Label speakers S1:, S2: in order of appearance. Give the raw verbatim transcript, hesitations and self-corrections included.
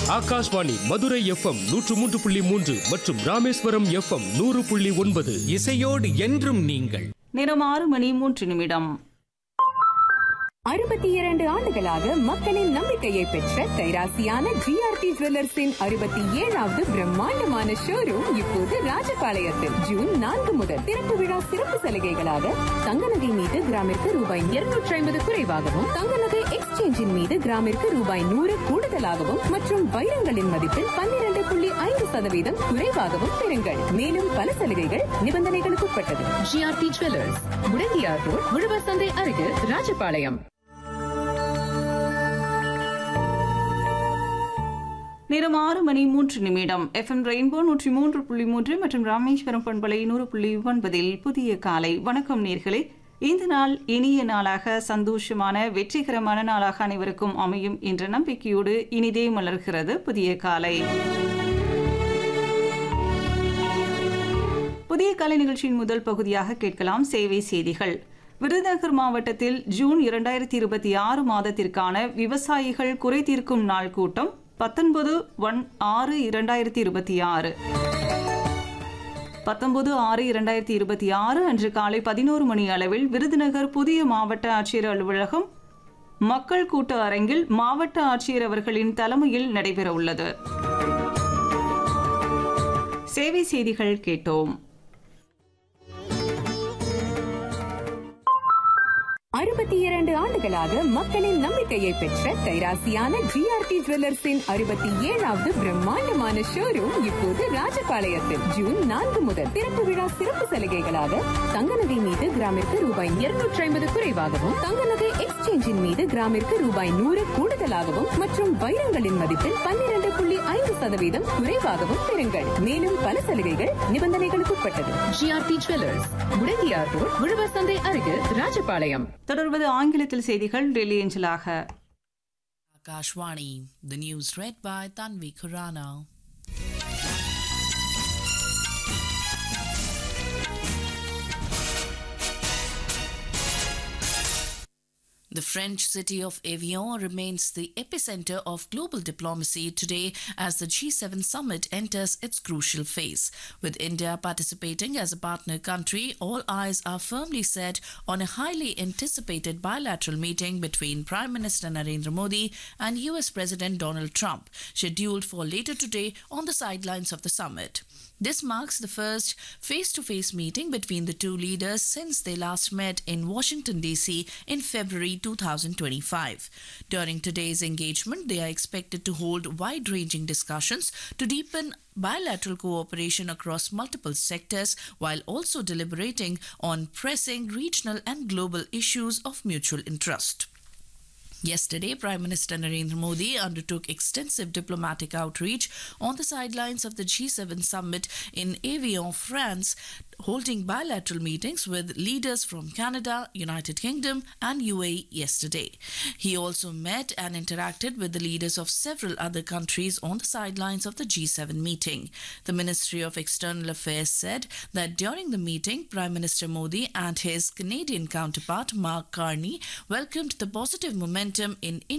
S1: Akashvani Madurai FM நூற்று மூன்று புள்ளி மூன்று மற்றும் ராமேஸ்வரம் எஃப்எம் நூறு புள்ளி ஒன்பது.
S2: இசையோடு என்றும் நீங்கள்.
S3: நேரம் ஆறு மணி மூன்று நிமிடம்.
S4: அறுபத்தி இரண்டு ஆண்டுகளாக மக்களின் நம்பிக்கையை பெற்ற கைராசியான ஜிஆர்டி ஜுவல்லர்ஸின் அறுபத்தி ஏழாவது பிரம்மாண்டமான ஷோரூம் இப்போது ராஜபாளையத்தில் ஜூன் நான்கு முதல் திறப்பு விழா சிறப்பு சலுகைகளாக தங்க நகை மீது கிராமிற்கு ரூபாய் இருநூற்றி ஐம்பது குறைவாகவும், தங்க நகை எக்ஸ்சேஞ்சின் மீது கிராமிற்கு ரூபாய் நூறு கூடுதலாகவும் மற்றும் வைரங்களின் மதிப்பில் பன்னிரண்டு புள்ளி ஐந்து சதவீதம் குறைவாகவும் பெறுங்கள். மேலும் பல சலுகைகள் நிபந்தனைகளுக்கு உட்பட்டது. ஜிஆர்டி ஜுவல்லர்ஸ், முடங்கியார் ரோட், உழவர் சந்தை அருகில், ராஜபாளையம்.
S3: நேரம் ஆறு மணி மூன்று நிமிடம். எஃப்எம் ரெயின்போ நூற்றி மூன்று புள்ளி மூன்று மற்றும் ராமேஸ்வரம் பண்பலை நூறு புள்ளி ஒன்பதில் புதிய காலை வணக்கம் நேர்களே. இந்த நாள் இனிய நாளாக, சந்தோஷமான வெற்றிகரமான நாளாக அனைவருக்கும் அமையும் என்ற நம்பிக்கையோடு இனிதே மலர்கிறது புதிய காலை. புதிய காலை நிகழ்ச்சியின் முதல் பகுதியாக கேட்கலாம் சேவை செய்திகள். விருதுநகர் மாவட்டத்தில் ஜூன் இரண்டாயிரத்தி இருபத்தி ஆறு மாதத்திற்கான விவசாயிகள் குறை தீர்க்கும் நாள் கூட்டம் பத்தொன்பது ஒன் ஆறு இரண்டாயிரத்தி இருபத்தி ஆறு பத்தொன்பது ஆறு இரண்டாயிரத்தி இருபத்தி ஆறு அன்று காலை பதினோரு மணி அளவில் விருதுநகர் புதிய மாவட்ட ஆட்சியர் அலுவலகம் மக்கள் கூட்ட அரங்கில் மாவட்ட ஆட்சியர் அவர்களின் தலைமையில் நடைபெற உள்ளது. சேவை செய்திகள் கேட்டோம்.
S4: அறுபத்தி இரண்டு ஆண்டுகளாக மக்களின் நம்பிக்கையை பெற்ற கைராசியான ஜிஆர்டி ஜுவல்லர்ஸின் அறுபத்தி ஏழாவது பிரம்மாண்டமான ஷோரூம் இப்போது ராஜபாளையத்தில் ஜூன் நான்கு முதல் திறப்பு விழா சிறப்பு சலுகைகளாக தங்க நகை மீது கிராமிற்கு ரூபாய் இருநூற்றி ஐம்பது குறைவாகவும், தங்க நகை எக்ஸ்சேஞ்சின் மீது கிராமிற்கு ரூபாய் நூறு கூடுதலாகவும் மற்றும் வைரங்களின் மதிப்பில் பன்னிரண்டு புள்ளி ஐந்து சதவீதம் குறைவாகவும் பெறுங்கள். மேலும் பல சலுகைகள் நிபந்தனைகளுக்கு உட்பட்டது. ஜிஆர்டி ஜுவல்லர்ஸ், முடங்கியார் ரோட், உழவர் சந்தை அருகில், ராஜபாளையம்.
S3: தொடர்வது ஆங்கிலத்தில் செய்திகள் Delhi ஏஞ்சலாக.
S5: Akashvani, the news read by Tanvi Khurana. The French city of Evian remains the epicenter of global diplomacy today as the G seven summit enters its crucial phase. With India participating as a partner country, all eyes are firmly set on a highly anticipated bilateral meeting between Prime Minister Narendra Modi and U S President Donald Trump, scheduled for later today on the sidelines of the summit. This marks the first face-to-face meeting between the two leaders since they last met in Washington, D C in February two thousand twenty-five. During today's engagement, they are expected to hold wide-ranging discussions to deepen bilateral cooperation across multiple sectors while also deliberating on pressing regional and global issues of mutual interest. Yesterday, Prime Minister Narendra Modi undertook extensive diplomatic outreach on the sidelines of the G seven summit in Evian, France, holding bilateral meetings with leaders from Canada, United Kingdom and U A E yesterday. He also met and interacted with the leaders of several other countries on the sidelines of the G seven meeting. The Ministry of External Affairs said that during the meeting, Prime Minister Modi and his Canadian counterpart Mark Carney welcomed the positive momentum in